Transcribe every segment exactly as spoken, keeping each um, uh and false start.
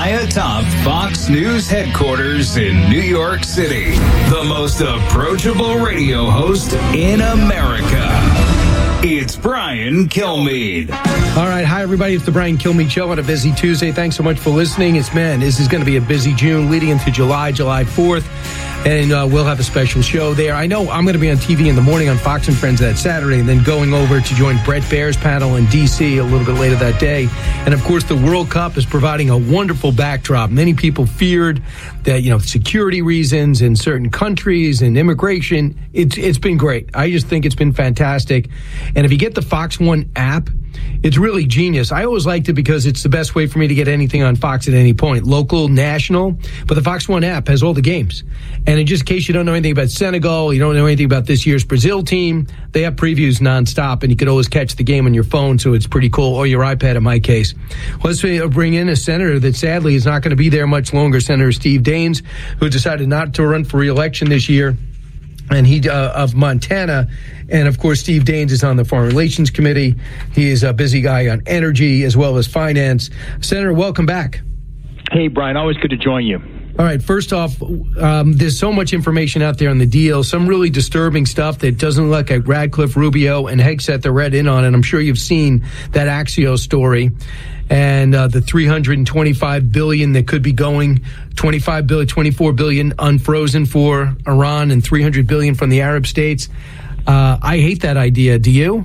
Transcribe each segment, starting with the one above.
high atop Fox News headquarters in New York City, the most approachable radio host in America. It's Brian Kilmeade. All right. Hi, everybody. It's the Brian Kilmeade Show on a busy Tuesday. Thanks so much for listening. It's, man, this is going to be a busy June leading into July, July fourth. And uh, we'll have a special show there. I know I'm going to be on T V in the morning on Fox and Friends that Saturday, and then going over to join Brett Baer's panel in D C a little bit later that day. And, of course, the World Cup is providing a wonderful backdrop. Many people feared that, you know, security reasons in certain countries and immigration. It's It's been great. I just think it's been fantastic. And if you get the Fox One app, it's really genius. I always liked it because it's the best way for me to get anything on Fox at any point, local, national. But the Fox One app has all the games. And in just case you don't know anything about Senegal, you don't know anything about this year's Brazil team, they have previews nonstop, and you could always catch the game on your phone, so it's pretty cool, or your iPad in my case. Let's bring in a senator that sadly is not going to be there much longer, Senator Steve Daines, who decided not to run for re-election this year. And he uh, of Montana, and of course Steve Daines is on the Foreign Relations Committee. He is a busy guy on energy as well as finance. Senator, welcome back. Hey, Brian, always good to join you. All right, first off, um, there's so much information out there on the deal, some really disturbing stuff that doesn't look like Radcliffe, Rubio, and Hegseth are read in on, and I'm sure you've seen that Axios story. And uh, the three hundred twenty-five billion dollars that could be going, twenty-five billion dollars, twenty-four billion dollars unfrozen for Iran, and three hundred billion dollars from the Arab states. Uh, I hate that idea. Do you?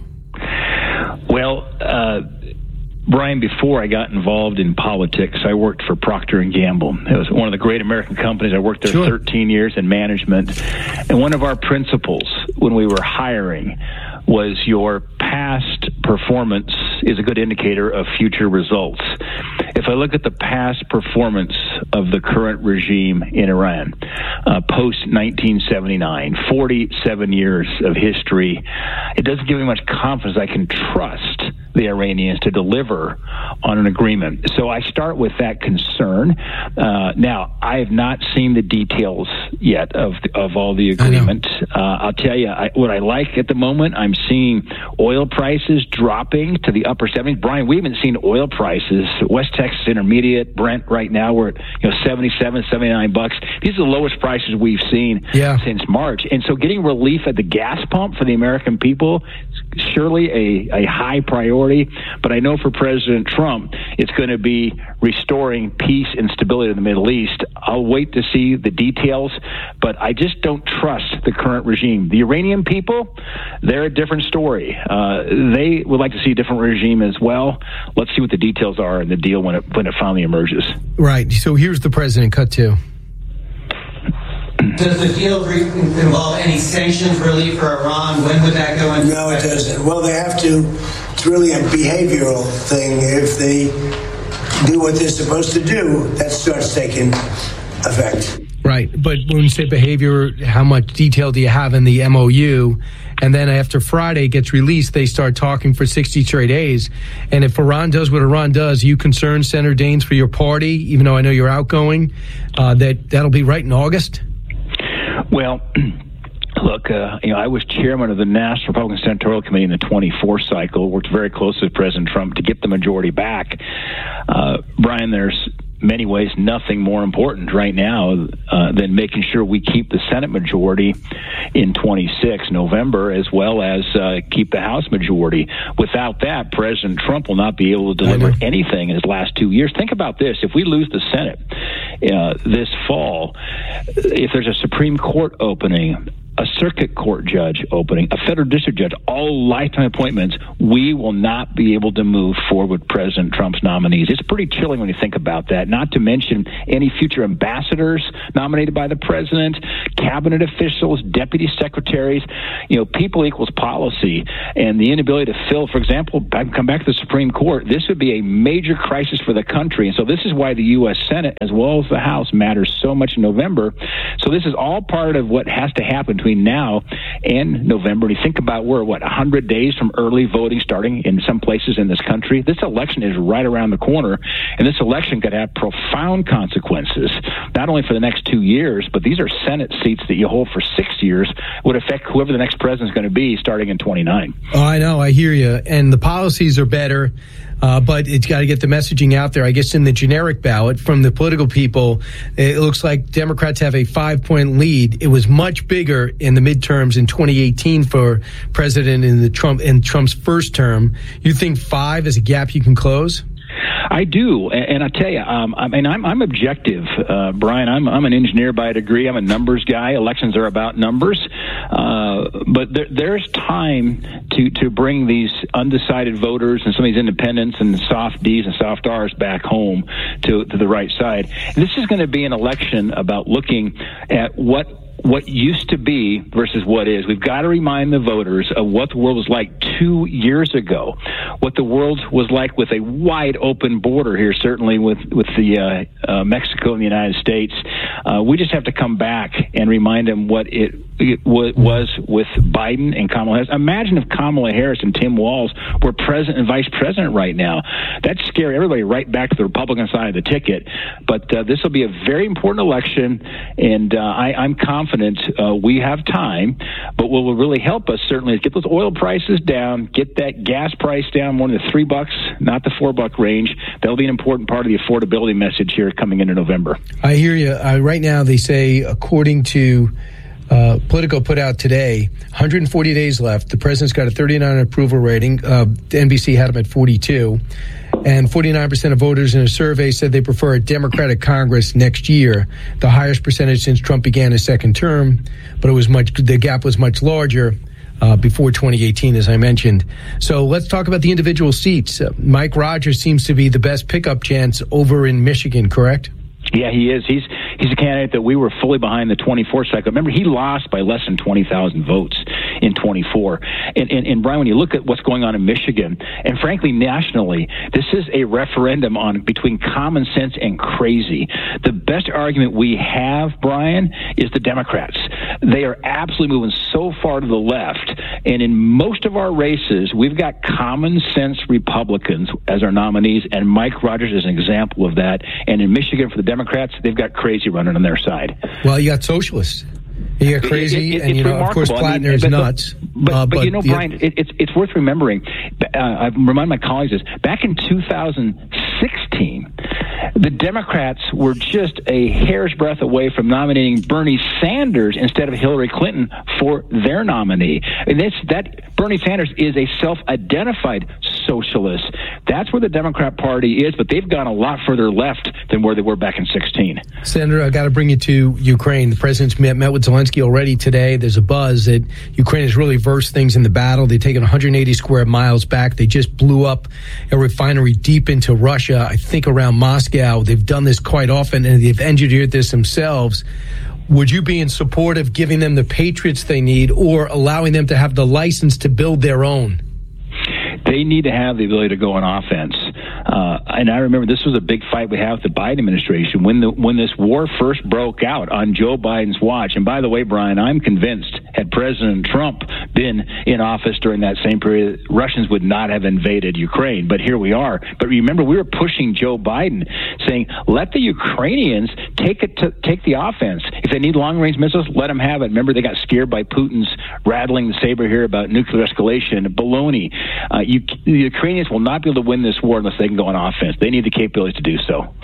Well, uh, Brian, before I got involved in politics, I worked for Procter and Gamble. It was one of the great American companies. I worked there Sure. thirteen years in management. And one of our principles when we were hiring was your past performance is a good indicator of future results. If I look at the past performance of the current regime in Iran, uh, post nineteen seventy-nine, forty-seven years of history, it doesn't give me much confidence I can trust the Iranians to deliver on an agreement. So I start with that concern. Uh, now, I have not seen the details yet of of all the agreement. Uh, I'll tell you I, what I like at the moment. I'm seeing oil prices dropping to the upper seventies. Brian, we haven't seen oil prices. West Texas Intermediate, Brent right now, we're at you know seventy-seven, seventy-nine bucks. These are the lowest prices we've seen yeah. since March. And so getting relief at the gas pump for the American people is surely a, a high priority. But I know for President Trump, it's going to be restoring peace and stability in the Middle East. I'll wait to see the details, but I just don't trust the current regime. The Iranian people, they're a different story. Uh, they would like to see a different regime as well. Let's see what the details are in the deal when it when it finally emerges. Right. So here's the president, cut two. Does the deal re- involve any sanctions relief for Iran? When would that go into No, it doesn't. Well, they have to. It's really a behavioral thing. If they do what they're supposed to do, that starts taking effect. Right. But when you say behavior, how much detail do you have in the M O U? And then after Friday gets released, they start talking for sixty straight days. And if Iran does what Iran does, are you concerned, Senator Daines, for your party, even though I know you're outgoing, uh, that that'll be right in August? Well, look, uh, you know, I was chairman of the National Republican Senatorial Committee in the twenty-four cycle, worked very closely with President Trump to get the majority back. Uh, Brian, there's many ways nothing more important right now uh, than making sure we keep the Senate majority in twenty-six November, as well as uh, keep the House majority. Without that, President Trump will not be able to deliver anything in his last two years. Think about this. If we lose the Senate uh, this fall, if there's a Supreme Court opening, a circuit court judge opening, a federal district judge, all lifetime appointments, we will not be able to move forward with President Trump's nominees. It's pretty chilling when you think about that, not to mention any future ambassadors nominated by the president, cabinet officials, deputy secretaries. You know, people equals policy, and the inability to fill, for example, back, come back to the Supreme Court, this would be a major crisis for the country. And so this is why the U S Senate, as well as the House, matters so much in November. So this is all part of what has to happen between now and November. And you think about we're, what, one hundred days from early voting starting in some places in this country. This election is right around the corner, and this election could have profound consequences, not only for the next two years, but these are Senate seats that you hold for six years, would affect whoever the next president is going to be starting in twenty-nine. Oh, I know. I hear you. And the policies are better. Uh, but it's got to get the messaging out there. I guess in the generic ballot from the political people, it looks like Democrats have a five-point lead. It was much bigger in the midterms in twenty eighteen for president in the Trump in Trump's first term. You think five is a gap you can close? I do, and, and I tell you, um, I mean, I'm, I'm objective, uh, Brian. I'm, I'm an engineer by a degree. I'm a numbers guy. Elections are about numbers, uh, but there, there's time to to bring these undecided voters and some of these independents and soft D's and soft R's back home to to the right side. This is going to be an election about looking at what. what used to be versus what is. We've got to remind the voters of what the world was like two years ago, what the world was like with a wide open border here, certainly with, with the uh, uh, Mexico and the United States. Uh, we just have to come back and remind them what it, it w- was with Biden and Kamala Harris. Imagine if Kamala Harris and Tim Walz were president and vice president right now. That'd scare everybody right back to the Republican side of the ticket. But uh, this will be a very important election, and uh, I, I'm confident Uh, we have time, but what will really help us certainly is get those oil prices down, get that gas price down more than the three bucks, not the four buck range. That'll be an important part of the affordability message here coming into November. I hear you. Uh, right now, they say, according to uh, Politico put out today, one hundred forty days left. The president's got a thirty-nine approval rating. Uh, N B C had him at forty-two. And forty-nine percent of voters in a survey said they prefer a Democratic Congress next year, the highest percentage since Trump began his second term. But it was much, the gap was much larger uh, before twenty eighteen, as I mentioned. So let's talk about the individual seats. Uh, Mike Rogers seems to be the best pickup chance over in Michigan, correct? Yeah, he is. He's he's a candidate that we were fully behind the twenty-four cycle. Remember, he lost by less than twenty thousand votes in twenty-four. And, and, and, Brian, when you look at what's going on in Michigan, and frankly, nationally, this is a referendum on between common sense and crazy. The best argument we have, Brian, is the Democrats. They are absolutely moving so far to the left. And in most of our races, we've got common sense Republicans as our nominees, and Mike Rogers is an example of that. And in Michigan, for the Democrats, they've got crazy running on their side. Well, you got socialists. You got crazy, it, it, and, you know, of course, Platner's I mean, but, nuts. But, uh, but, but you know, Brian, yeah. it, it's it's worth remembering. Uh, I remind my colleagues this. Back in two thousand sixteen, the Democrats were just a hair's breadth away from nominating Bernie Sanders instead of Hillary Clinton for their nominee. And this, that Bernie Sanders is a self-identified socialist. That's where the Democrat Party is, but they've gone a lot further left than where they were back in sixteen. Senator, I got to bring you to Ukraine. The president's met, met with Zelensky already today. There's a buzz that Ukraine has really versed things in the battle. They've taken one hundred eighty square miles back. They just blew up a refinery deep into Russia, I think around Moscow. They've done this quite often, and they've engineered this themselves. Would you be in support of giving them the Patriots they need or allowing them to have the license to build their own? They need to have the ability to go on offense. Uh, and I remember this was a big fight we had with the Biden administration when the when this war first broke out on Joe Biden's watch. And by the way, Brian, I'm convinced had President Trump been in office during that same period, Russians would not have invaded Ukraine. But here we are. But remember, we were pushing Joe Biden, saying, let the Ukrainians take it to take the offense. If they need long-range missiles, let them have it. Remember, they got scared by Putin's rattling the saber here about nuclear escalation. Baloney. Uh, you, the Ukrainians will not be able to win this war unless they can go on offense. They need the capabilities to do so.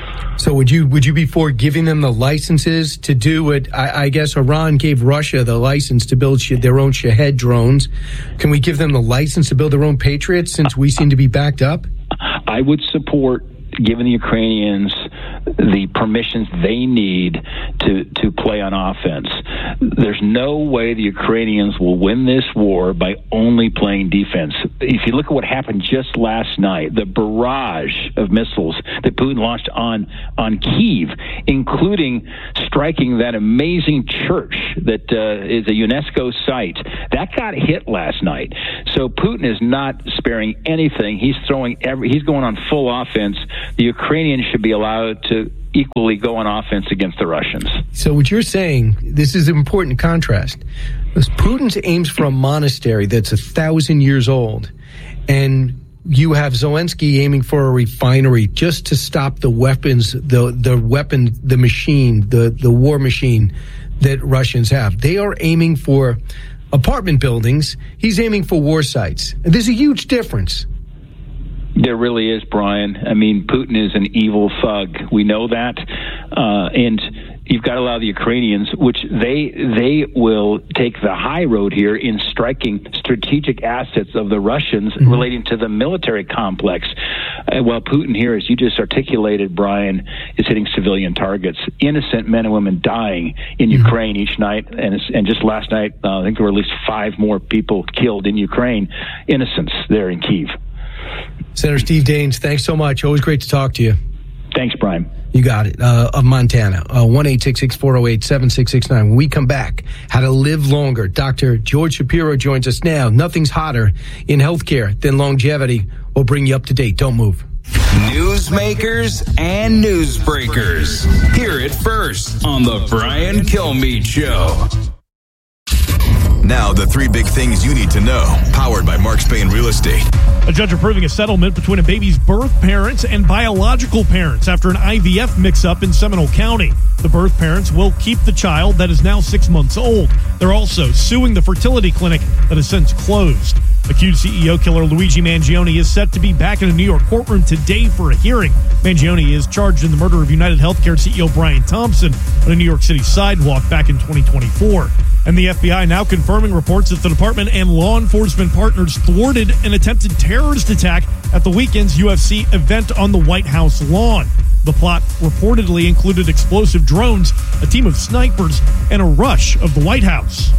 So would you would you be for giving them the licenses to do what I, I guess Iran gave Russia the license to build sh- their own Shahed drones? Can we give them the license to build their own Patriots since we seem to be backed up? I would support giving the Ukrainians the permissions they need to to play on offense. There's no way the Ukrainians will win this war by only playing defense. If you look at what happened just last night, the barrage of missiles that Putin launched on on Kyiv, including striking that amazing church that uh, is a UNESCO site, that got hit last night. So Putin is not sparing anything. He's throwing every. He's going on full offense. The Ukrainians should be allowed to equally go on offense against the Russians. So what you're saying, this is an important contrast. Putin aims for a monastery that's a thousand years old, and you have Zelensky aiming for a refinery just to stop the weapons, the the weapon, the machine, the, the war machine that Russians have. They are aiming for apartment buildings. He's aiming for war sites. And there's a huge difference. There really is, Brian. I mean, Putin is an evil thug. We know that. Uh, and you've got to allow the Ukrainians, which they they will take the high road here in striking strategic assets of the Russians mm-hmm. relating to the military complex. Uh, while Putin here, as you just articulated, Brian, is hitting civilian targets. Innocent men and women dying in mm-hmm. Ukraine each night. And, it's, and just last night, uh, I think there were at least five more people killed in Ukraine. Innocents there in Kyiv. Senator Steve Daines, thanks so much. Always great to talk to you. Thanks, Brian. You got it. Uh, of Montana, uh, one eight six six, four oh eight, seven six six nine. When we come back, how to live longer. Doctor George Shapiro joins us now. Nothing's hotter in healthcare than longevity. We'll bring you up to date. Don't move. Newsmakers and newsbreakers. Hear it first on the Brian Kilmeade Show. Now, the three big things you need to know, powered by Mark Spain Real Estate. A judge approving a settlement between a baby's birth parents and biological parents after an I V F mix-up in Seminole County. The birth parents will keep the child that is now six months old. They're also suing the fertility clinic that has since closed. Accused C E O killer Luigi Mangione is set to be back in a New York courtroom today for a hearing. Mangione is charged in the murder of United Healthcare C E O Brian Thompson on a New York City sidewalk back in twenty twenty-four. And the F B I now confirming reports that the department and law enforcement partners thwarted an attempted terrorist attack at the weekend's U F C event on the White House lawn. The plot reportedly included explosive drones, a team of snipers, and a rush of the White House.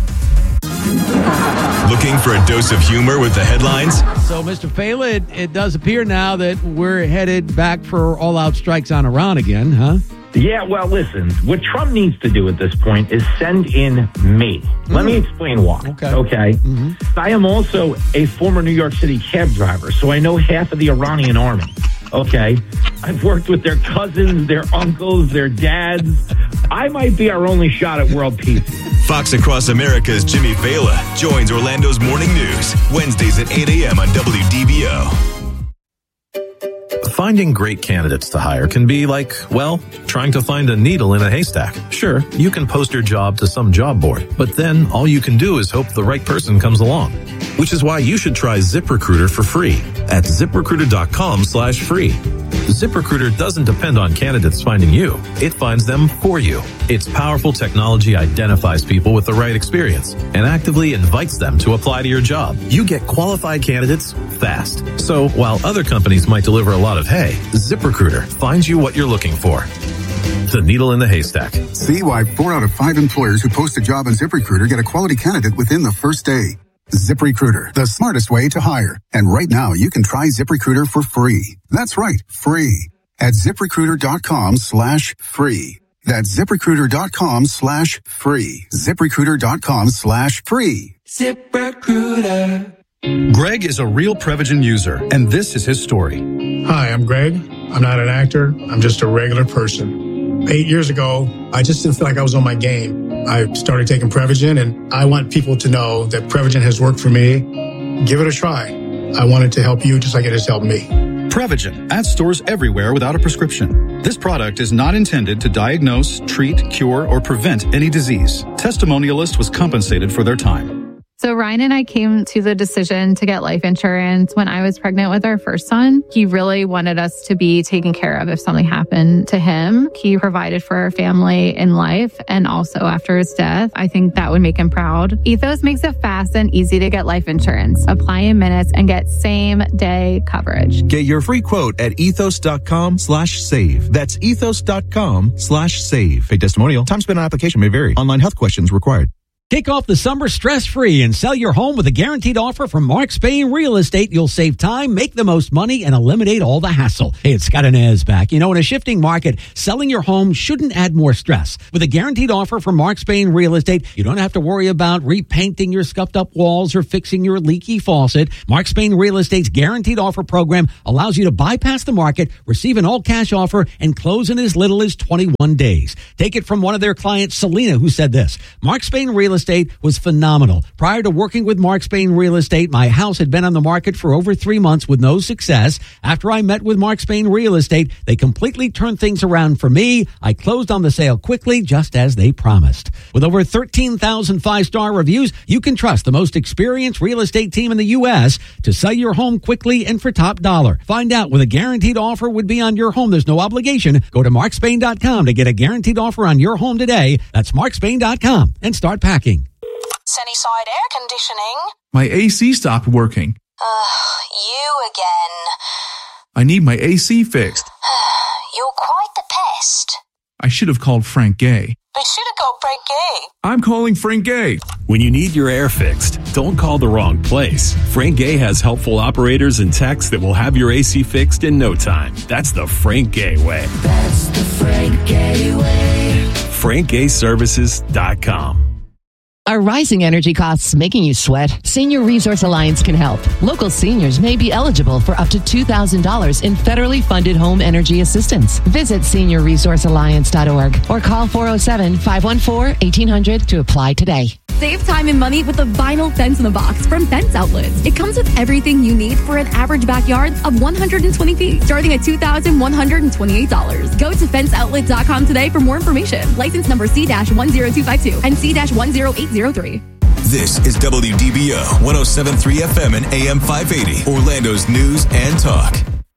Looking for a dose of humor with the headlines? So, Mister Fela, it, it does appear now that we're headed back for all-out strikes on Iran again, huh? Yeah, well, listen, what Trump needs to do at this point is send in me. Mm-hmm. Let me explain why. Okay. Okay. Mm-hmm. I am also a former New York City cab driver, so I know half of the Iranian army. Okay. I've worked with their cousins, their uncles, their dads. I might be our only shot at world peace. Fox Across America's Jimmy Fela joins Orlando's Morning News, Wednesdays at eight a.m. on W D B O. Finding great candidates to hire can be like, well, trying to find a needle in a haystack. Sure, you can post your job to some job board, but then all you can do is hope the right person comes along. Which is why you should try ZipRecruiter for free at ZipRecruiter.com slash free. ZipRecruiter doesn't depend on candidates finding you. It finds them for you. Its powerful technology identifies people with the right experience and actively invites them to apply to your job. You get qualified candidates fast. So while other companies might deliver a lot of hay, ZipRecruiter finds you what you're looking for. The needle in the haystack. See why four out of five employers who post a job on ZipRecruiter get a quality candidate within the first day. ZipRecruiter, the smartest way to hire. And right now, you can try ZipRecruiter for free. That's right, free. At ZipRecruiter.com slash free. That's ZipRecruiter.com slash free. ZipRecruiter.com slash free. ZipRecruiter. Greg is a real Prevagen user, and this is his story. Hi, I'm Greg. I'm not an actor. I'm just a regular person. Eight years ago, I just didn't feel like I was on my game. I started taking Prevagen, and I want people to know that Prevagen has worked for me. Give it a try. I wanted to help you just like it has helped me. Prevagen, at stores everywhere without a prescription. This product is not intended to diagnose, treat, cure, or prevent any disease. Testimonialist was compensated for their time. So Ryan and I came to the decision to get life insurance when I was pregnant with our first son. He really wanted us to be taken care of if something happened to him. He provided for our family in life and also after his death. I think that would make him proud. Ethos makes it fast and easy to get life insurance. Apply in minutes and get same day coverage. Get your free quote at ethos.com slash save. That's ethos.com slash save. Pay testimonial. Time spent on application may vary. Online health questions required. Kick off the summer stress-free and sell your home with a guaranteed offer from Mark Spain Real Estate. You'll save time, make the most money, and eliminate all the hassle. Hey, it's Scott Inez back. You know, in a shifting market, selling your home shouldn't add more stress. With a guaranteed offer from Mark Spain Real Estate, you don't have to worry about repainting your scuffed-up walls or fixing your leaky faucet. Mark Spain Real Estate's guaranteed offer program allows you to bypass the market, receive an all-cash offer, and close in as little as twenty-one days. Take it from one of their clients, Selena, who said this. Mark Spain Real Estate Estate was phenomenal. Prior to working with Mark Spain Real Estate, my house had been on the market for over three months with no success. After I met with Mark Spain Real Estate, they completely turned things around for me. I closed on the sale quickly, just as they promised. With over thirteen thousand five-star reviews, you can trust the most experienced real estate team in the U S to sell your home quickly and for top dollar. Find out what a guaranteed offer would be on your home. There's no obligation. Go to mark spain dot com to get a guaranteed offer on your home today. That's mark spain dot com and start packing. Sunnyside Air Conditioning. My A C stopped working. Ugh, you again. I need my A C fixed. You're quite the pest. I should have called Frank Gay. They should have called Frank Gay. I'm calling Frank Gay. When you need your air fixed, don't call the wrong place. Frank Gay has helpful operators and techs that will have your A C fixed in no time. That's the Frank Gay way. That's the Frank Gay way. frank gay services dot com. Are rising energy costs making you sweat? Senior Resource Alliance can help. Local seniors may be eligible for up to two thousand dollars in federally funded home energy assistance. Visit senior resource alliance dot org or call four oh seven, five one four, eighteen hundred to apply today. Save time and money with a vinyl fence in the box from Fence Outlets. It comes with everything you need for an average backyard of one hundred twenty feet, starting at two thousand one hundred twenty-eight dollars. Go to fence outlet dot com today for more information. License number C one zero two five two and C one zero eight zero three. This is W D B O one oh seven point three F M and A M five eighty, Orlando's news and talk.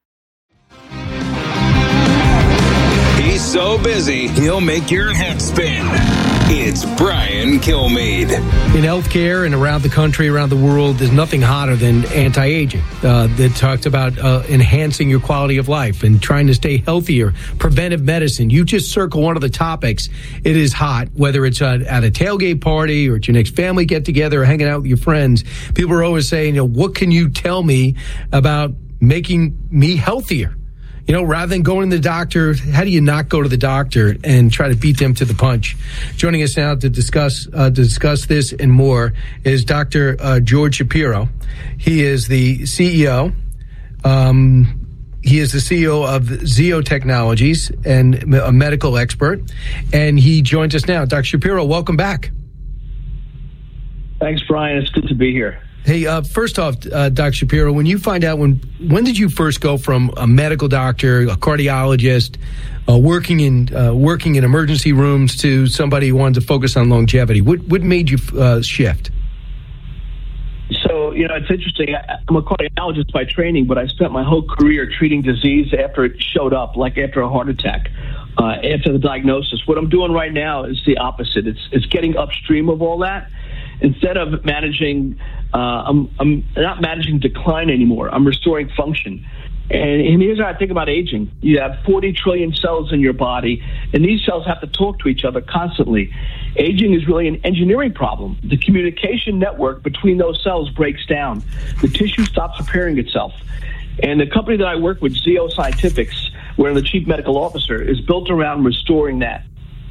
He's so busy, he'll make your head spin. It's Brian Kilmeade. In healthcare and around the country, around the world, there's nothing hotter than anti-aging. Uh, that talks about uh, enhancing your quality of life and trying to stay healthier. Preventive medicine. You just circle one of the topics. It is hot, whether it's at, at a tailgate party or at your next family get-together or hanging out with your friends. People are always saying, you know, what can you tell me about making me healthier? You know, rather than going to the doctor, how do you not go to the doctor and try to beat them to the punch? Joining us now to discuss uh, to discuss this and more is Doctor Uh, George Shapiro. He is the C E O. Um, he is the C E O of Zeo Technologies and a medical expert. And he joins us now. Doctor Shapiro, welcome back. Thanks, Brian. It's good to be here. Hey, uh, first off, uh, Doctor Shapiro, when you find out, when when did you first go from a medical doctor, a cardiologist, uh, working in uh, working in emergency rooms to somebody who wanted to focus on longevity? What what made you uh, shift? So, you know, it's interesting. I'm a cardiologist by training, but I spent my whole career treating disease after it showed up, like after a heart attack, uh, after the diagnosis. What I'm doing right now is the opposite. It's it's getting upstream of all that. Instead of managing, uh, I'm, I'm not managing decline anymore. I'm restoring function. And, and here's how I think about aging. You have forty trillion cells in your body, and these cells have to talk to each other constantly. Aging is really an engineering problem. The communication network between those cells breaks down. The tissue stops repairing itself. And the company that I work with, Zeo Scientifics, where I'm the chief medical officer, is built around restoring that.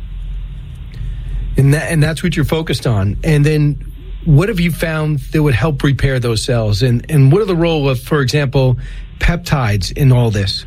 And that, and that's what you're focused on. And then what have you found that would help repair those cells? And, and what are the role of, for example, peptides in all this?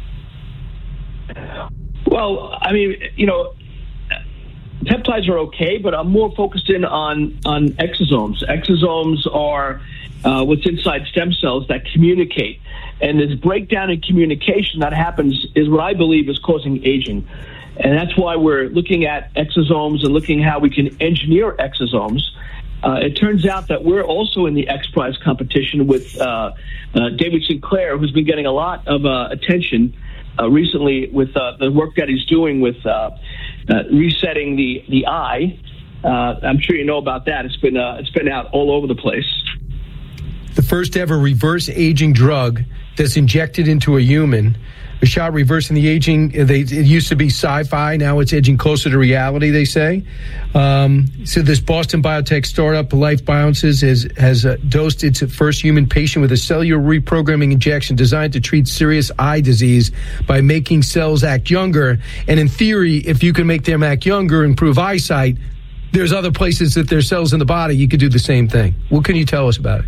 Well, I mean, you know, peptides are okay, but I'm more focused in on, on exosomes. Exosomes are uh, what's inside stem cells that communicate. And this breakdown in communication that happens is what I believe is causing aging. And that's why we're looking at exosomes and looking how we can engineer exosomes. Uh, it turns out that we're also in the X Prize competition with uh, uh, David Sinclair, who's been getting a lot of uh, attention uh, recently with uh, the work that he's doing with uh, uh, resetting the the eye. Uh, I'm sure you know about that. It's been uh, it's been out all over the place. The first ever reverse aging drug that's injected into a human. A shot reversing the aging. They, it used to be sci-fi. Now it's edging closer to reality, they say. Um, so this Boston biotech startup, Life Biosciences, has, has uh, dosed its first human patient with a cellular reprogramming injection designed to treat serious eye disease by making cells act younger. And in theory, if you can make them act younger, improve eyesight, there's other places that there's cells in the body, you could do the same thing. What can you tell us about it?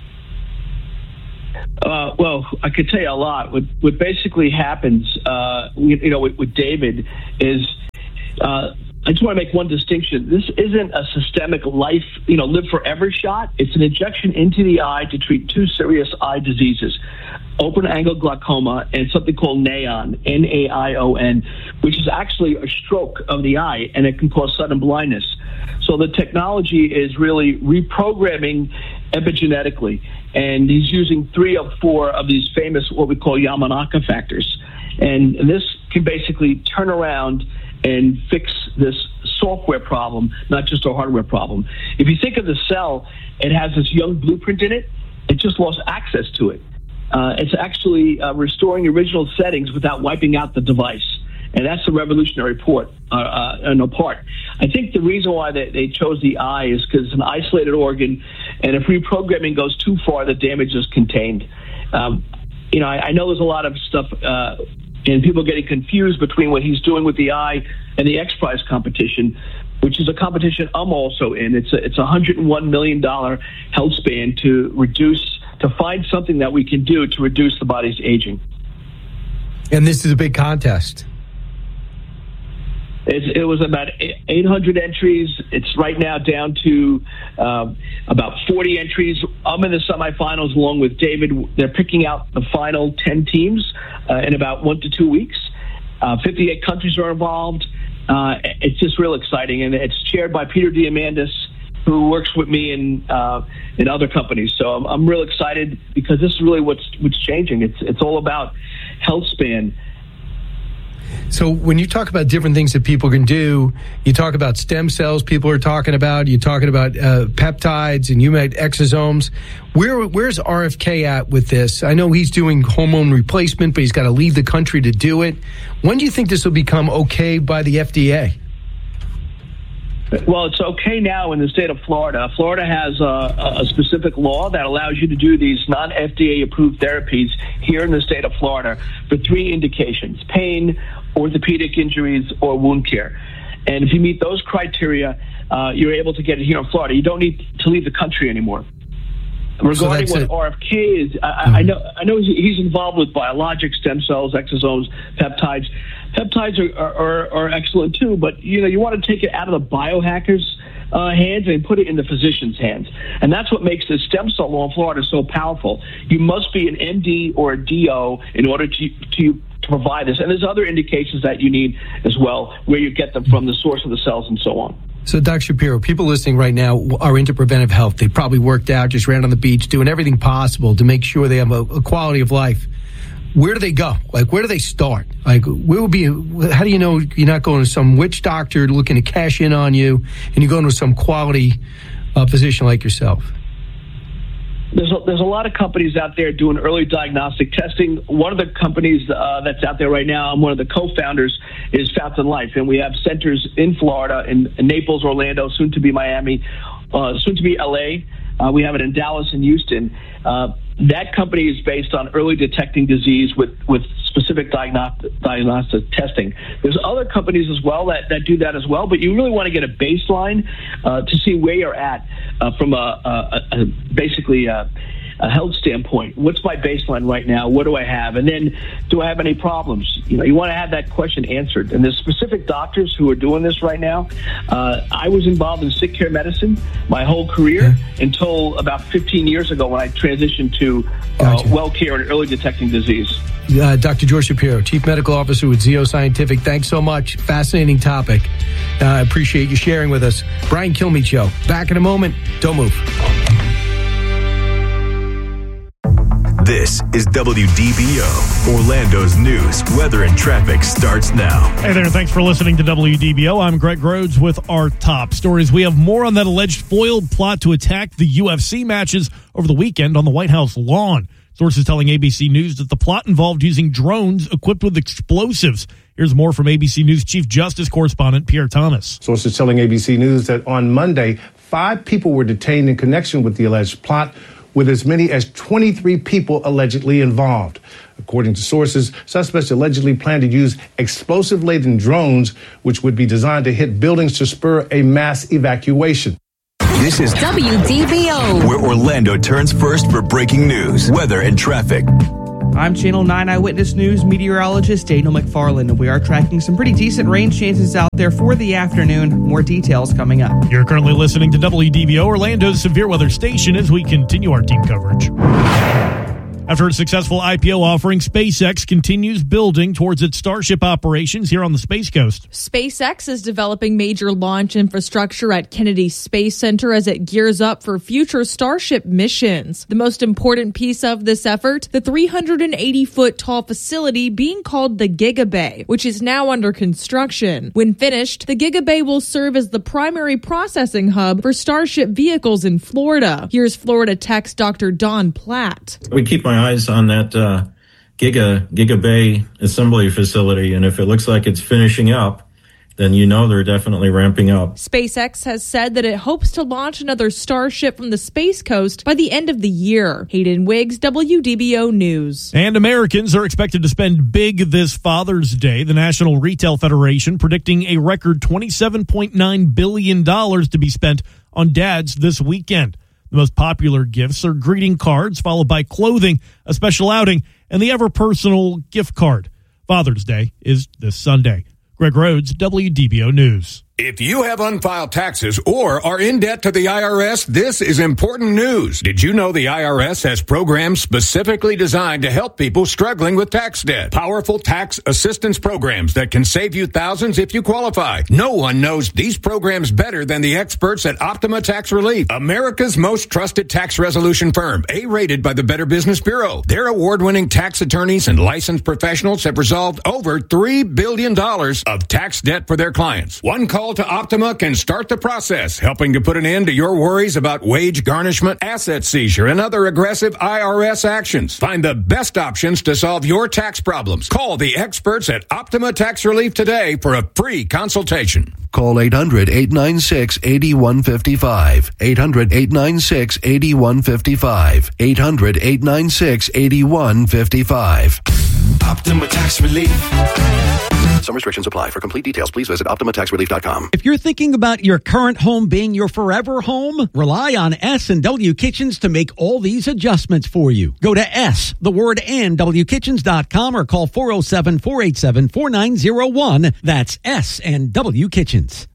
Uh, well, I could tell you a lot. What, what basically happens, uh, you, you know, with, with David is uh, I just want to make one distinction. This isn't a systemic life, you know, live forever shot. It's an injection into the eye to treat two serious eye diseases, open angle glaucoma and something called NAION, N A I O N, which is actually a stroke of the eye, and it can cause sudden blindness. So the technology is really reprogramming epigenetically, and he's using three of four of these famous, what we call Yamanaka factors. And this can basically turn around and fix this software problem, not just a hardware problem. If you think of the cell, it has this young blueprint in it. It just lost access to it. Uh, it's actually uh, restoring original settings without wiping out the device. And that's the revolutionary port, uh, uh, no part. I think the reason why they, they chose the eye is because it's an isolated organ, and if reprogramming goes too far, the damage is contained. Um, you know, I, I know there's a lot of stuff, uh, and people getting confused between what he's doing with the eye and the X Prize competition, which is a competition I'm also in. It's a, it's a one hundred one million dollars health span to reduce, to find something that we can do to reduce the body's aging. And this is a big contest. It's, it was about eight hundred entries. It's right now down to uh, about forty entries. I'm in the semifinals along with David. They're picking out the final ten teams uh, in about one to two weeks. Uh, fifty-eight countries are involved. Uh, it's just real exciting, and it's chaired by Peter Diamandis, who works with me in uh, in other companies. So I'm, I'm real excited because this is really what's what's changing. It's it's all about health span. So when you talk about different things that people can do, you talk about stem cells people are talking about, you're talking about uh, peptides, and you made exosomes. Where Where's R F K at with this? I know he's doing hormone replacement, but he's got to leave the country to do it. When do you think this will become okay by the F D A? Well, it's okay now in the state of Florida. Florida has a, a specific law that allows you to do these non-F D A-approved therapies here in the state of Florida for three indications: pain, orthopedic injuries, or wound care. And if you meet those criteria, uh, you're able to get it here in Florida. You don't need to leave the country anymore. Regarding so what R F K is, I, mm-hmm. I know I know he's involved with biologic stem cells, exosomes, peptides. Peptides are, are, are excellent too, but you know you want to take it out of the biohackers' uh, hands and put it in the physician's hands, and that's what makes the stem cell law in Florida so powerful. You must be an M D or a D O in order to to. to provide this, and there's other indications that you need as well, where you get them from, the source of the cells, and so on. So, Doctor Shapiro, people listening right now are into preventive health. They probably worked out, just ran on the beach, doing everything possible to make sure they have a, a quality of life. Where do they go? Like, where do they start? Like, where would be? How do you know you're not going to some witch doctor looking to cash in on you, and you're going to some quality uh, physician like yourself? There's a, there's a lot of companies out there doing early diagnostic testing. One of the companies uh, that's out there right now, I'm one of the co-founders, is Fountain Life. And we have centers in Florida, in, in Naples, Orlando, soon to be Miami, uh, soon to be L A. Uh, we have it in Dallas and Houston. Uh, that company is based on early detecting disease with, with specific diagnostic, diagnostic testing. There's other companies as well that, that do that as well, but you really want to get a baseline uh, to see where you're at uh, from a, a, a basically a, a health standpoint. What's my baseline right now? What do I have? And then, do I have any problems? You know, you want to have that question answered. And there's specific doctors who are doing this right now. Uh, I was involved in sick care medicine my whole career until about fifteen years ago when I transitioned to uh, gotcha. well care and early detecting disease. Uh, Doctor George Shapiro, Chief Medical Officer with Zeo Scientific. Thanks so much. Fascinating topic. I uh, appreciate you sharing with us. Brian Kilmeade Show. Back in a moment. Don't move. This is W D B O, Orlando's news, weather, and traffic starts now. Hey there, thanks for listening to W D B O. I'm Greg Rhodes with our top stories. We have more on that alleged foiled plot to attack the U F C matches over the weekend on the White House lawn. Sources telling A B C News that the plot involved using drones equipped with explosives. Here's more from A B C News Chief Justice Correspondent Pierre Thomas. Sources telling A B C News that on Monday, five people were detained in connection with the alleged plot, with as many as twenty-three people allegedly involved. According to sources, suspects allegedly plan to use explosive-laden drones, which would be designed to hit buildings to spur a mass evacuation. This is W D B O, where Orlando turns first for breaking news, weather, and traffic. I'm Channel nine Eyewitness News meteorologist Daniel McFarland, and we are tracking some pretty decent rain chances out there for the afternoon. More details coming up. You're currently listening to W D B O, Orlando's severe weather station, as we continue our team coverage. After a successful I P O offering, SpaceX continues building towards its Starship operations here on the Space Coast. SpaceX is developing major launch infrastructure at Kennedy Space Center as it gears up for future Starship missions. The most important piece of this effort, the three hundred eighty foot tall facility being called the Giga Bay, which is now under construction. When finished, the Giga Bay will serve as the primary processing hub for Starship vehicles in Florida. Here's Florida Tech's Doctor Don Platt. We keep my eyes on that uh, Giga Giga Bay assembly facility, and if it looks like it's finishing up, then you know they're definitely ramping up. SpaceX has said that it hopes to launch another Starship from the Space Coast by the end of the year. Hayden Wiggs, W D B O News. And Americans are expected to spend big this Father's Day. The National Retail Federation predicting a record twenty-seven point nine billion dollars to be spent on dads this weekend. The most popular gifts are greeting cards, followed by clothing, a special outing, and the ever-personal gift card. Father's Day is this Sunday. Greg Rhodes, W D B O News. If you have unfiled taxes or are in debt to the I R S, this is important news. Did you know the I R S has programs specifically designed to help people struggling with tax debt? Powerful tax assistance programs that can save you thousands if you qualify. No one knows these programs better than the experts at Optima Tax Relief, America's most trusted tax resolution firm, A-rated by the Better Business Bureau. Their award-winning tax attorneys and licensed professionals have resolved over three billion dollars of tax debt for their clients. One call to Optima can start the process, helping to put an end to your worries about wage garnishment, asset seizure, and other aggressive I R S actions. Find the best options to solve your tax problems. Call the experts at Optima Tax Relief today for a free consultation. Call eight hundred, eight nine six, eight one five five. eight hundred, eight nine six, eight one five five. eight hundred, eight nine six, eight one five five. Optima Tax Relief. Some restrictions apply. For complete details, please visit Optima Tax Relief dot com. If you're thinking about your current home being your forever home, rely on S and W Kitchens to make all these adjustments for you. Go to S, the word and, W Kitchens dot com or call four oh seven, four eight seven, four nine oh one. That's S and W Kitchens.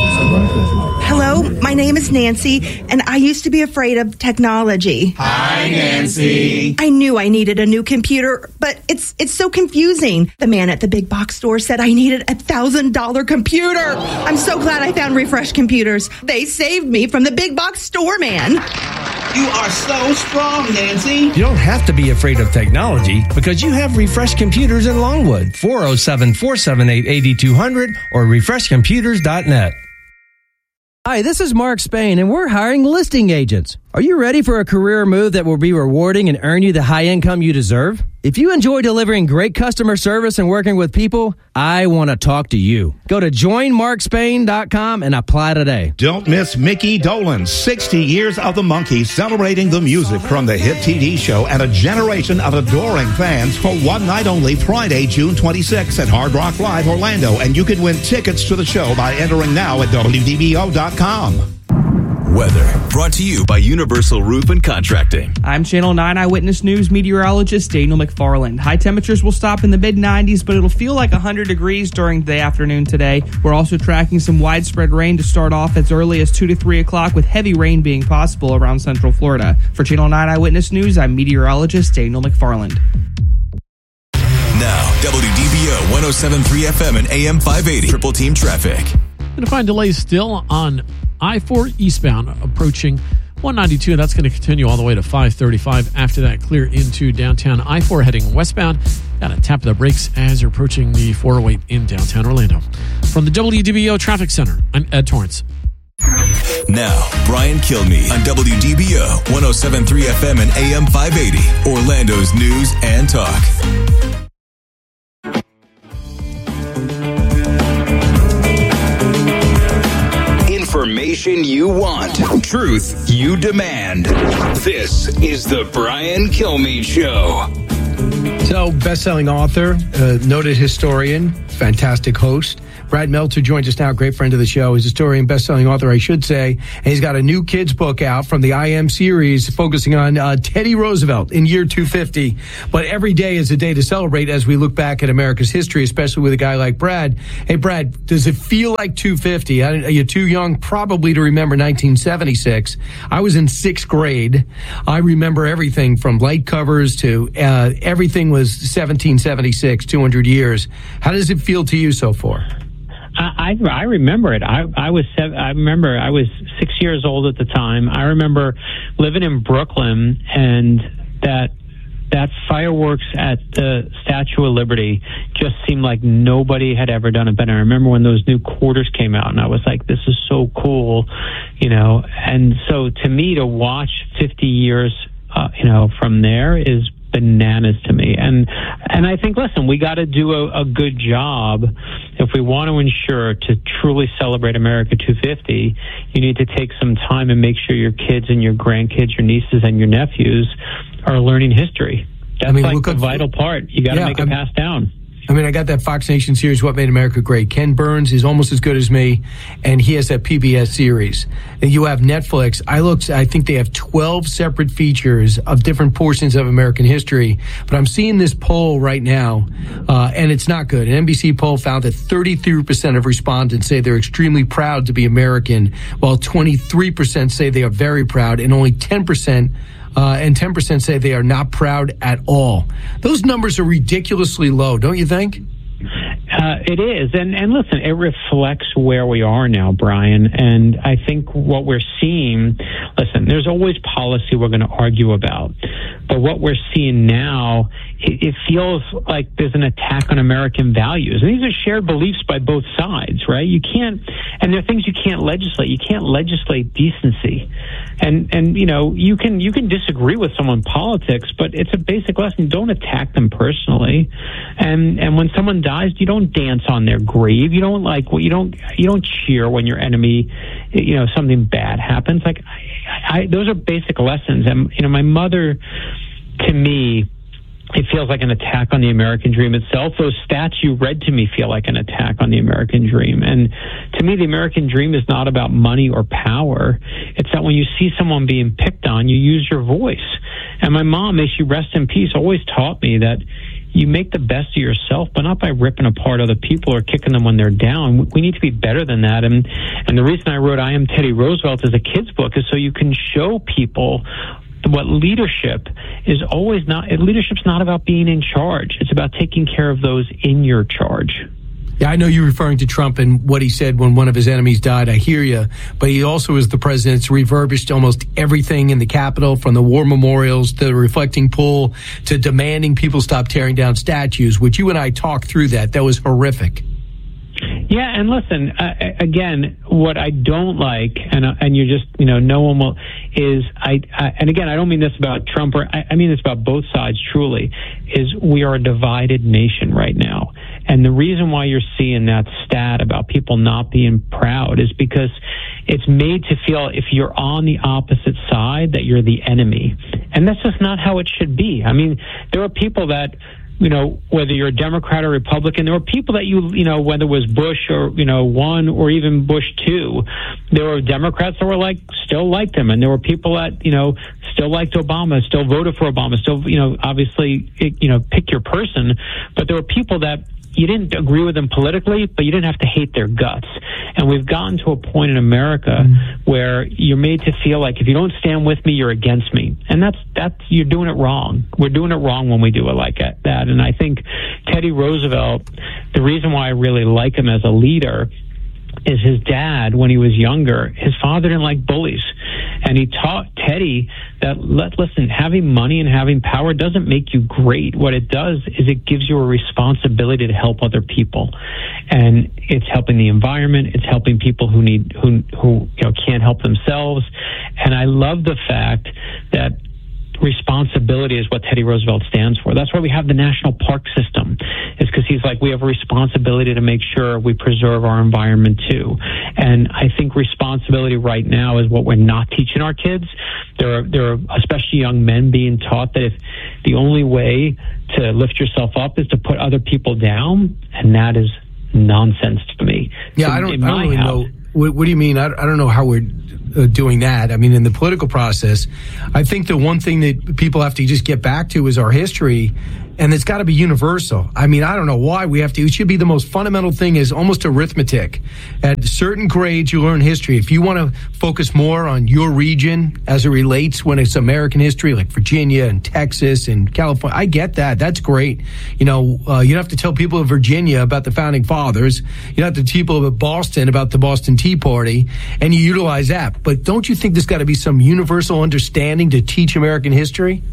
Hello, my name is Nancy, and I used to be afraid of technology. Hi, Nancy. I knew I needed a new computer, but it's it's so confusing. The man at the big box store said I needed a one thousand dollars computer. I'm so glad I found Refresh Computers. They saved me from the big box store man. You are so strong, Nancy. You don't have to be afraid of technology because you have Refresh Computers in Longwood. four oh seven, four seven eight, eight two zero zero or refresh computers dot net. Hi, this is Mark Spain, and we're hiring listing agents. Are you ready for a career move that will be rewarding and earn you the high income you deserve? If you enjoy delivering great customer service and working with people, I want to talk to you. Go to join mark spain dot com and apply today. Don't miss Mickey Dolenz, sixty years of the Monkees, celebrating the music from the hit T V show and a generation of adoring fans for one night only, Friday, June twenty-sixth at Hard Rock Live Orlando. And you can win tickets to the show by entering now at W D B O dot com. Weather brought to you by Universal Roof and Contracting. I'm Channel nine Eyewitness News meteorologist Daniel McFarland. High temperatures will stop in the mid nineties, but it'll feel like one hundred degrees during the afternoon today. We're also tracking some widespread rain to start off as early as two to three o'clock, with heavy rain being possible around Central Florida. For Channel nine Eyewitness News, I'm meteorologist Daniel McFarland. Now, W D B O one oh seven point three F M and A M five eighty. Triple Team Traffic. Going to find delays still on I four eastbound approaching one ninety-two. That's going to continue all the way to five thirty-five. After that, clear into downtown I four heading westbound. Got to tap the brakes as you're approaching the four oh eight in downtown Orlando. From the W D B O Traffic Center, I'm Ed Torrance. Now, Brian Kilmeade on W D B O one oh seven point three F M and A M five eighty, Orlando's news and talk. Information you want, truth you demand. This is the Brian Kilmeade Show. So, best-selling author, uh, noted historian, fantastic host. Brad Meltzer joins us now, great friend of the show. He's a historian, best-selling author, I should say. And he's got a new kids book out from the I M series focusing on uh, Teddy Roosevelt in year two fifty. But every day is a day to celebrate as we look back at America's history, especially with a guy like Brad. Hey, Brad, does it feel like two fifty? I, you're too young probably to remember nineteen seventy-six. I was in sixth grade. I remember everything from light covers to uh, everything was seventeen seventy-six, two hundred years. How does it feel to you so far? I, I, I remember it. I, I was seven, I remember I was six years old at the time. I remember living in Brooklyn, and that that fireworks at the Statue of Liberty just seemed like nobody had ever done it better. I remember when those new quarters came out, and I was like, "This is so cool," you know. And so, to me, to watch fifty years, uh, you know, from there is bananas to me. And and I think, listen, we got to do a, a good job if we want to ensure to truly celebrate America two fifty. You need to take some time and make sure your kids and your grandkids, your nieces and your nephews are learning history. That's I mean, like the vital part. You got to yeah, make it I'm, pass down. I mean, I got that Fox Nation series, What Made America Great. Ken Burns is almost as good as me, and he has that P B S series. And you have Netflix. I looked, I think they have twelve separate features of different portions of American history. But I'm seeing this poll right now, uh, and it's not good. An N B C poll found that thirty-three percent of respondents say they're extremely proud to be American, while twenty-three percent say they are very proud, and only ten percent Uh, and ten percent say they are not proud at all. Those numbers are ridiculously low, don't you think? Uh, it is. And, and listen, it reflects where we are now, Brian. And I think what we're seeing, listen, there's always policy we're going to argue about. But what we're seeing now, it, it feels like there's an attack on American values. And these are shared beliefs by both sides, right? You can't, and there are things you can't legislate. You can't legislate decency. And, and, you know, you can, you can disagree with someone in politics, but it's a basic lesson. Don't attack them personally. And, and when someone dies, you don't dance on their grave. You don't like, well, you don't, you don't cheer when your enemy, you know, something bad happens. Like, I, I, those are basic lessons. And, you know, my mother, to me, it feels like an attack on the American dream itself. Those stats you read to me feel like an attack on the American dream. And to me, the American dream is not about money or power. It's that when you see someone being picked on, you use your voice. And my mom, may she rest in peace, always taught me that you make the best of yourself, but not by ripping apart other people or kicking them when they're down. We need to be better than that. And, and the reason I wrote I Am Teddy Roosevelt as a kid's book is so you can show people what leadership is always not. Leadership's not about being in charge. It's about taking care of those in your charge. Yeah, I know you're referring to Trump and what he said when one of his enemies died. I hear you. But he also is the president that's refurbished almost everything in the Capitol, from the war memorials to the reflecting pool to demanding people stop tearing down statues, which you and I talked through that. That was horrific. Yeah, and listen, uh, again, what I don't like, and uh, and you just, you know, no one will, is, I, I and again, I don't mean this about Trump, or I, I mean this about both sides, truly, is we are a divided nation right now. And the reason why you're seeing that stat about people not being proud is because it's made to feel if you're on the opposite side that you're the enemy. And that's just not how it should be. I mean, there are people that, you know, whether you're a Democrat or Republican, there were people that you, you know, whether it was Bush or, you know, one or even Bush two, there were Democrats that were like, still liked him. And there were people that, you know, still liked Obama, still voted for Obama, still, you know, obviously, you know, pick your person. But there were people that you didn't agree with them politically, but you didn't have to hate their guts. And we've gotten to a point in America mm-hmm. where you're made to feel like if you don't stand with me, you're against me. And that's, that's, you're doing it wrong. We're doing it wrong when we do it like that. And I think Teddy Roosevelt, the reason why I really like him as a leader is his dad, when he was younger, his father didn't like bullies. And he taught Teddy that, let, listen, having money and having power doesn't make you great. What it does is it gives you a responsibility to help other people. And it's helping the environment. It's helping people who need, who, who, you know, can't help themselves. And I love the fact that responsibility is what Teddy Roosevelt stands for. That's why we have the national park system, is because he's like, we have a responsibility to make sure we preserve our environment too. And I think responsibility right now is what we're not teaching our kids. There are, there are especially young men being taught that if the only way to lift yourself up is to put other people down, and that is nonsense to me. Yeah, So I don't, in I don't my really house- know. What, what do you mean? I, I don't know how we're uh, doing that. I mean, in the political process, I think the one thing that people have to just get back to is our history, and it's got to be universal. I mean, I don't know why we have to. It should be the most fundamental thing is almost arithmetic. At certain grades, you learn history. If you want to focus more on your region as it relates when it's American history, like Virginia and Texas and California, I get that. That's great. You know, uh, you don't have to tell people of Virginia about the founding fathers. You don't have to tell people of Boston about the Boston Tea Party, and you utilize that. But don't you think there's got to be some universal understanding to teach American history?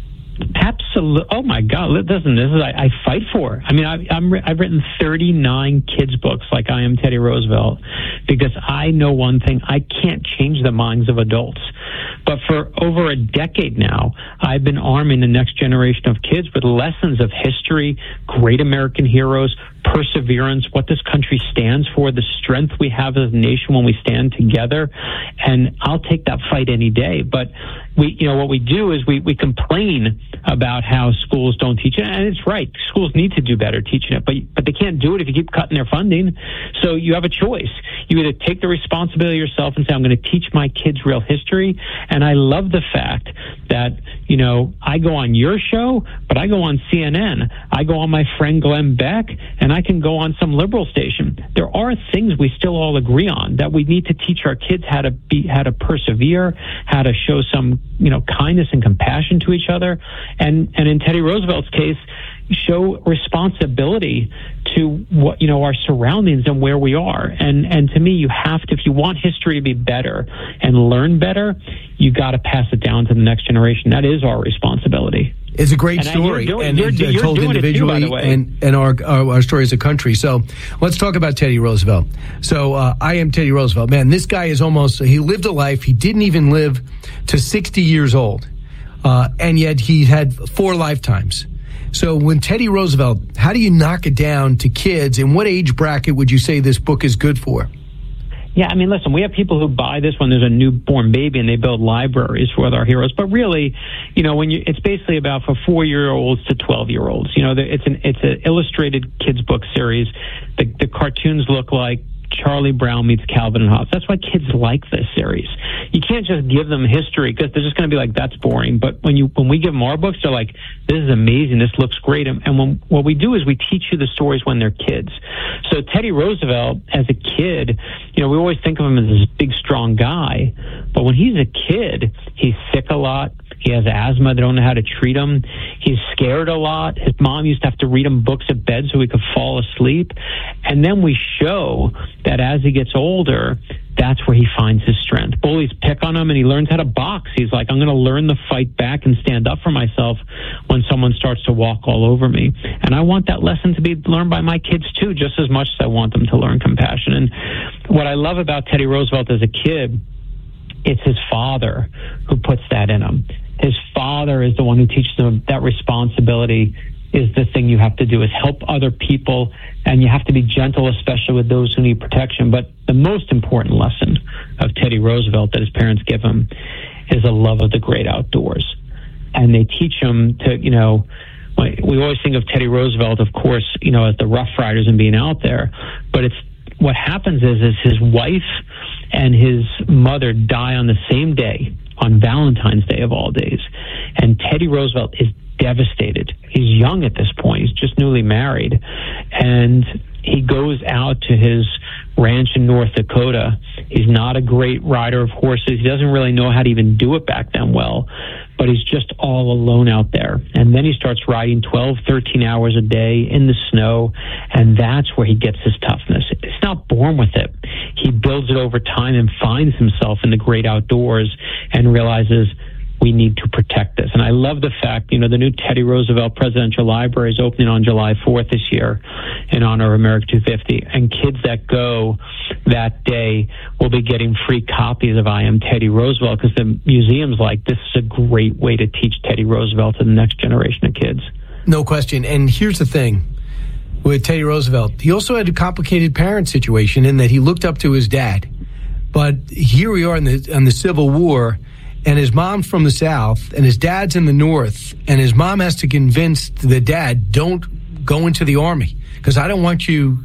Absolutely. Oh my God! Listen, this is I, I fight for. I mean, I, I'm I've written thirty-nine kids books like I Am Teddy Roosevelt because I know one thing: I can't change the minds of adults. But for over a decade now, I've been arming the next generation of kids with lessons of history, great American heroes, perseverance, what this country stands for, the strength we have as a nation when we stand together. And I'll take that fight any day. But we, you know, what we do is we, we complain about how schools don't teach it. And it's right. Schools need to do better teaching it, but, but they can't do it if you keep cutting their funding. So you have a choice. You either take the responsibility yourself and say, I'm going to teach my kids real history. And I love the fact that, you know, I go on your show, but I go on C N N. I go on my friend Glenn Beck, and I can go on some liberal station. There are things we still all agree on, that we need to teach our kids how to be, how to persevere, how to show some, you know, kindness and compassion to each other. And, and in Teddy Roosevelt's case, show responsibility to what, you know, our surroundings and where we are. And, and to me, you have to, if you want history to be better and learn better, you got to pass it down to the next generation. That is our responsibility. It's a great And story, you're doing- and you're- it's, uh, you're told doing it too, individually, by the way. and and our, our our story as a country. So let's talk about Teddy Roosevelt. So uh, I Am Teddy Roosevelt. Man, this guy is almost, he lived a life. He didn't even live to sixty years old, uh, and yet he had four lifetimes. So when Teddy Roosevelt, how do you knock it down to kids, and what age bracket would you say this book is good for? Yeah, I mean, listen, we have people who buy this when there's a newborn baby and they build libraries for our heroes. But really, you know, when you, it's basically about for four-year-olds to twelve-year-olds. You know, it's an it's an illustrated kids book series. The, the cartoons look like Charlie Brown meets Calvin and Hobbes. That's why kids like this series. You can't just give them history because they're just going to be like, that's boring. But when you when we give them our books, they're like, this is amazing. This looks great. And, and when, what we do is we teach you the stories when they're kids. So Teddy Roosevelt, as a kid, you know, we always think of him as this big, strong guy. But when he's a kid, he's sick a lot. He has asthma. They don't know how to treat him. He's scared a lot. His mom used to have to read him books at bed so he could fall asleep. And then we show that as he gets older, that's where he finds his strength. Bullies pick on him, and he learns how to box. He's like, I'm going to learn to fight back and stand up for myself when someone starts to walk all over me. And I want that lesson to be learned by my kids, too, just as much as I want them to learn compassion. And what I love about Teddy Roosevelt as a kid, it's his father who puts that in him. His father is the one who teaches him that responsibility is the thing you have to do, is help other people, and you have to be gentle, especially with those who need protection. But the most important lesson of Teddy Roosevelt that his parents give him is a love of the great outdoors. And they teach him to, you know, we always think of Teddy Roosevelt, of course, you know, as the Rough Riders and being out there, but it's, what happens is, is his wife and his mother die on the same day, on Valentine's Day of all days. And Teddy Roosevelt is devastated. He's young at this point. He's just newly married. And he goes out to his ranch in North Dakota. He's not a great rider of horses. He doesn't really know how to even do it back then well, but he's just all alone out there. And then he starts riding twelve, thirteen hours a day in the snow, and that's where he gets his toughness. He's not born with it. He builds it over time and finds himself in the great outdoors and realizes, we need to protect this. And I love the fact, you know, the new Teddy Roosevelt Presidential Library is opening on July fourth this year in honor of America two fifty. And kids that go that day will be getting free copies of I Am Teddy Roosevelt, because the museum's like, this is a great way to teach Teddy Roosevelt to the next generation of kids. No question. And here's the thing with Teddy Roosevelt. He also had a complicated parent situation in that he looked up to his dad. But here we are in the, in the Civil War, and his mom's from the South, and his dad's in the North, and his mom has to convince the dad, don't go into the Army, because I don't want you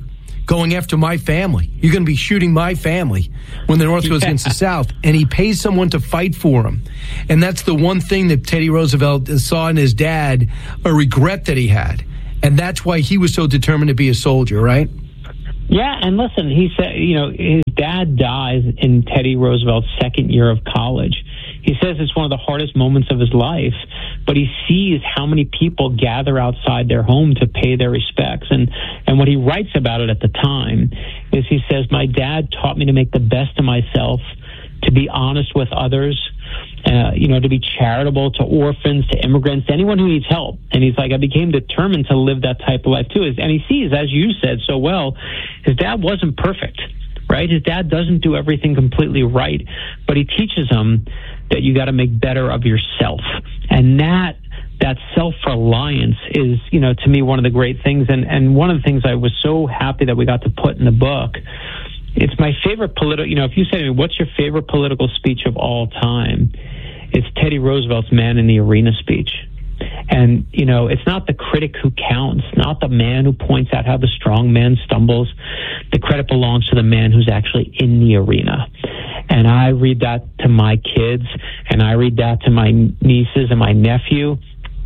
going after my family. You're going to be shooting my family when the North goes against the South. And he pays someone to fight for him. And that's the one thing that Teddy Roosevelt saw in his dad, a regret that he had. And that's why he was so determined to be a soldier, right? Yeah, and listen, he said, you know, his dad dies in Teddy Roosevelt's second year of college. He says it's one of the hardest moments of his life, but he sees how many people gather outside their home to pay their respects. And, and what he writes about it at the time is he says, my dad taught me to make the best of myself, to be honest with others, uh, you know, to be charitable to orphans, to immigrants, to anyone who needs help. And he's like, I became determined to live that type of life too. And he sees, as you said so well, his dad wasn't perfect, right? His dad doesn't do everything completely right, but he teaches him that you got to make better of yourself. And that that self-reliance is, you know, to me, one of the great things. And, and one of the things I was so happy that we got to put in the book, it's my favorite political, you know, if you say to me, what's your favorite political speech of all time? It's Teddy Roosevelt's Man in the Arena speech. And, you know, it's not the critic who counts, not the man who points out how the strong man stumbles. The credit belongs to the man who's actually in the arena. And I read that to my kids, and I read that to my nieces and my nephew.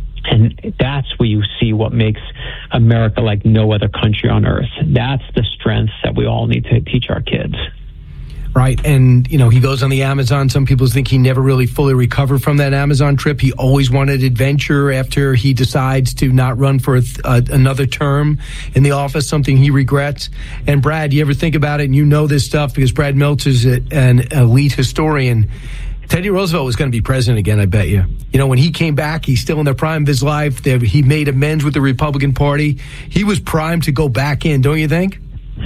And that's where you see what makes America like no other country on earth. That's the strength that we all need to teach our kids. Right. And, you know, he goes on the Amazon. Some people think he never really fully recovered from that Amazon trip. He always wanted adventure after he decides to not run for a th- uh, another term in the office, something he regrets. And Brad, you ever think about it, and you know this stuff because Brad Milch is a, an elite historian. Teddy Roosevelt was going to be president again, I bet you. You know, when he came back, he's still in the prime of his life. He made amends with the Republican Party. He was primed to go back in, don't you think?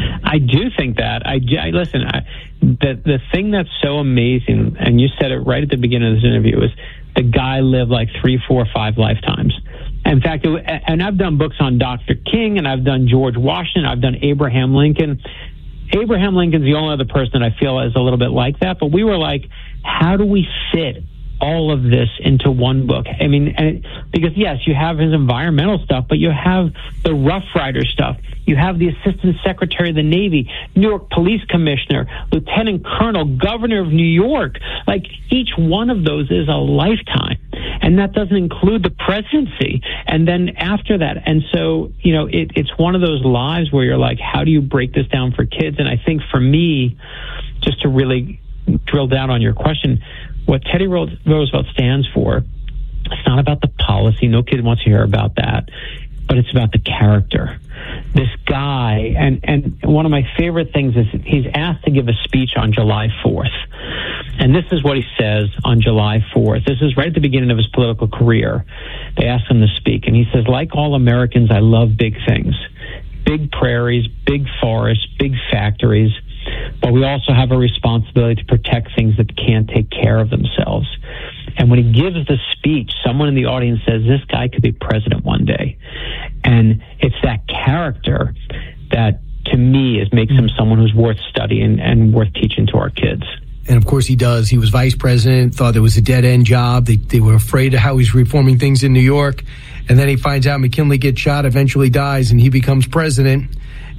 I do think that. I, I listen. I, the the thing that's so amazing, and you said it right at the beginning of this interview, is the guy lived like three, four, five lifetimes. In fact, it, and I've done books on Doctor King, and I've done George Washington, I've done Abraham Lincoln. Abraham Lincoln's the only other person that I feel is a little bit like that. But we were like, how do we fit all of this into one book? I mean, and it, because yes, you have his environmental stuff, but you have the Rough Rider stuff. You have the Assistant Secretary of the Navy, New York Police Commissioner, Lieutenant Colonel, Governor of New York. Like, each one of those is a lifetime. And that doesn't include the presidency. And then after that. And so, you know, it, it's one of those lives where you're like, how do you break this down for kids? And I think for me, just to really drill down on your question, what Teddy Roosevelt stands for, it's not about the policy. No kid wants to hear about that. But it's about the character. This guy, and, and one of my favorite things is he's asked to give a speech on July fourth. And this is what he says on July fourth. This is right at the beginning of his political career. They asked him to speak, and he says, like all Americans, I love big things. Big prairies, big forests, big factories. But we also have a responsibility to protect things that can't take care of themselves. And when he gives the speech, someone in the audience says, this guy could be president one day. And it's that character that, to me, is makes him someone who's worth studying and worth teaching to our kids. And, of course, he does. He was vice president, thought it was a dead-end job. They, they were afraid of how he's reforming things in New York. And then he finds out McKinley gets shot, eventually dies, and he becomes president.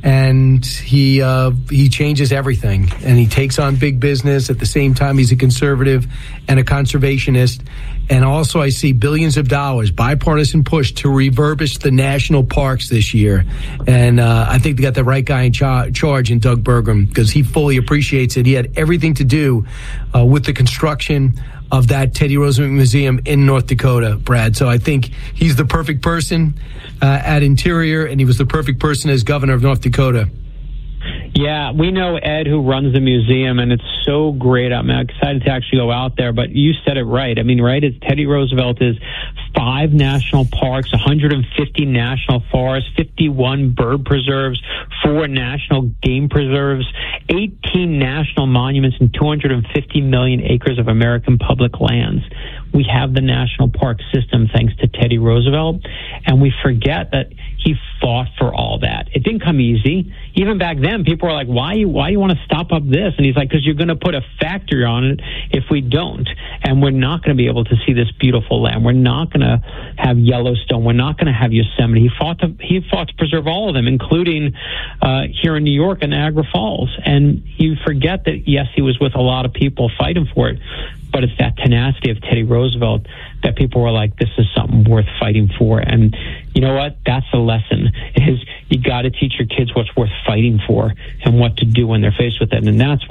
And he uh, he changes everything, and he takes on big business. At the same time, he's a conservative and a conservationist. And also, I see billions of dollars, bipartisan push to refurbish the national parks this year. And uh, I think they got the right guy in char- charge in Doug Burgum, because he fully appreciates it. He had everything to do uh, with the construction of that Teddy Roosevelt Museum in North Dakota, Brad. So I think he's the perfect person uh, at Interior, and he was the perfect person as governor of North Dakota. Yeah, we know Ed, who runs the museum, and it's so great. I'm excited to actually go out there, but you said it right. I mean, right, it's Teddy Roosevelt is five national parks, one hundred fifty national forests, fifty-one bird preserves, four national game preserves, eighteen national monuments, and two hundred fifty million acres of American public lands. We have the national park system thanks to Teddy Roosevelt, and we forget that he fought for all that. It didn't come easy. Even back then, people were like, why you why you want to stop up this? And he's like, because you're going to put a factory on it if we don't. And we're not going to be able to see this beautiful land. We're not going to have Yellowstone. We're not going to have Yosemite. He fought to he fought to preserve all of them, including uh, here in New York and Niagara Falls. And you forget that yes, he was with a lot of people fighting for it, but it's that tenacity of Teddy Roosevelt that people were like, this is something worth fighting for. And you know what? That's the lesson, is you got to teach your kids what's worth fighting for and what to do when they're faced with it. And that's